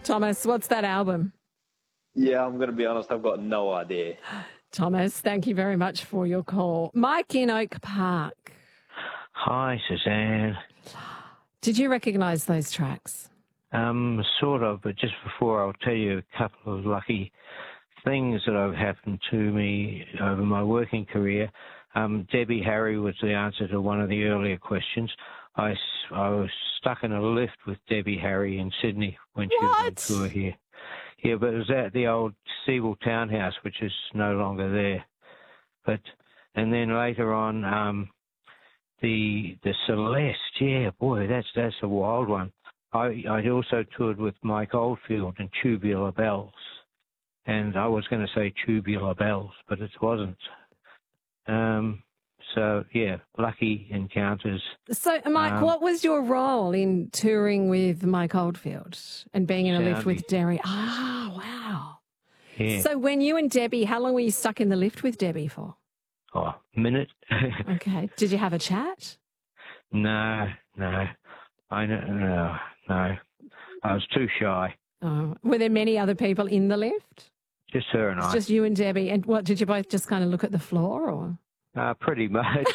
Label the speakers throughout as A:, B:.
A: Thomas, what's that album?
B: Yeah, I'm going to be honest, I've got no idea.
A: Thomas, thank you very much for your call. Mike in Oak Park.
C: Hi, Suzanne.
A: Did you recognise those tracks?
C: Sort of, but just before I'll tell you a couple of lucky things that have happened to me over my working career. Debbie Harry was the answer to one of the earlier questions. I was stuck in a lift with Debbie Harry in Sydney when she was on tour here. Yeah, but it was at the old Seawell Townhouse, which is no longer there. And then later on, the Celeste, yeah, boy, that's a wild one. I also toured with Mike Oldfield and Tubular Bells, and I was going to say Tubular Bells, but it wasn't. So, yeah, lucky encounters.
A: So, Mike, what was your role in touring with Mike Oldfield and being in a lift with Derry? Ah, wow.
C: Yeah.
A: So when you and Debbie, how long were you stuck in the lift with Debbie for?
C: Oh, a minute.
A: Okay. Did you have a chat?
C: No. I was too shy.
A: Oh. Were there many other people in the lift?
C: Just her and I.
A: Just you and Debbie. And what, did you both just kind of look at the floor or?
C: Pretty much.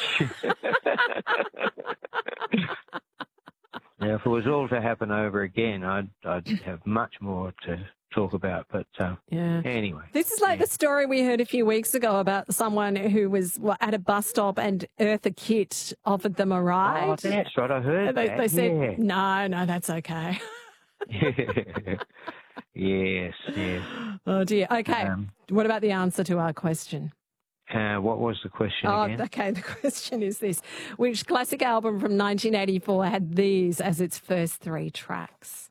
C: Now, if it was all to happen over again, I'd have much more to talk about. But anyway.
A: This is like the story we heard a few weeks ago about someone who was at a bus stop and Eartha Kitt offered them a ride.
C: Oh, that's right. I heard that.
A: They said, no, that's okay.
C: Yes.
A: Oh, dear. Okay. What about the answer to our question?
C: What was the question again?
A: Okay, the question is this. Which classic album from 1984 had these as its first three tracks?